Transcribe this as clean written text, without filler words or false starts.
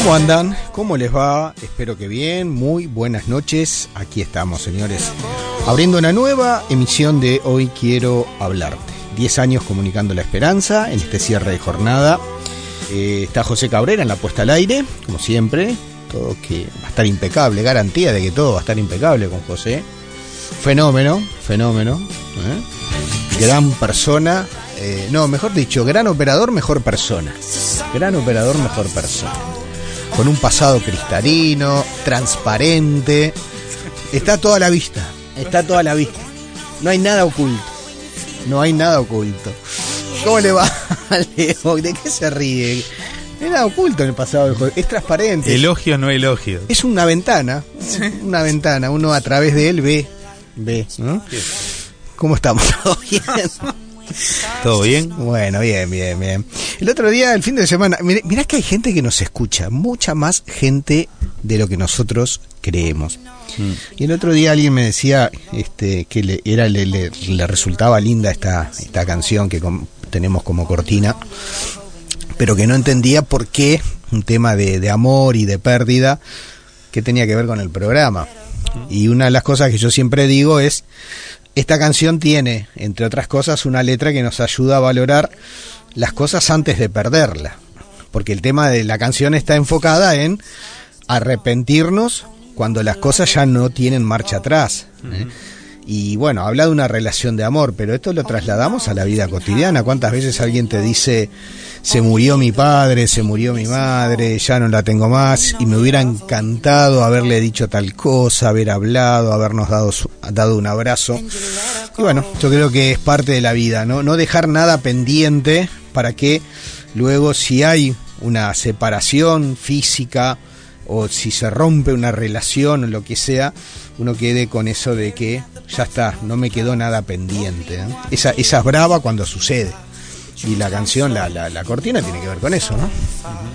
¿Cómo andan? ¿Cómo les va? Espero que bien. Muy buenas noches. Aquí estamos, señores, abriendo una nueva emisión de Hoy Quiero Hablarte. 10 años comunicando la esperanza en este cierre de jornada. Está José Cabrera en la puesta al aire, como siempre. Todo que va a estar impecable, garantía de que todo va a estar impecable con José. Fenómeno. Gran persona. Mejor dicho, gran operador, mejor persona. Gran operador, mejor persona. Con un pasado cristalino, transparente. Está toda la vista. No hay nada oculto. ¿Cómo le va, Leo? ¿De qué se ríe? No hay nada oculto en el pasado. Es transparente. Elogio, no elogio. Es una ventana. Una ventana. Uno a través de él ve, ¿no? ¿Cómo estamos? ¿Todo bien? ¿Todo bien? Bueno, bien. El otro día, el fin de semana, mirá que hay gente que nos escucha, mucha más gente de lo que nosotros creemos. Y el otro día alguien me decía que le resultaba linda esta canción que tenemos como cortina, pero que no entendía por qué un tema de amor y de pérdida, qué tenía que ver con el programa. Y una de las cosas que yo siempre digo es: esta canción tiene, entre otras cosas, una letra que nos ayuda a valorar las cosas antes de perderla. Porque el tema de la canción está enfocada en arrepentirnos cuando las cosas ya no tienen marcha atrás. Y bueno, habla de una relación de amor, pero esto lo trasladamos a la vida cotidiana. ¿Cuántas veces alguien te dice: se murió mi padre, se murió mi madre, ya no la tengo más, y me hubiera encantado haberle dicho tal cosa, haber hablado, habernos dado un abrazo? Y bueno, yo creo que es parte de la vida, ¿no? No dejar nada pendiente para que luego, si hay una separación física o si se rompe una relación o lo que sea, uno quede con eso de que ya está, no me quedó nada pendiente, ¿eh? Esa es brava cuando sucede. Y la canción, la cortina tiene que ver con eso, ¿no?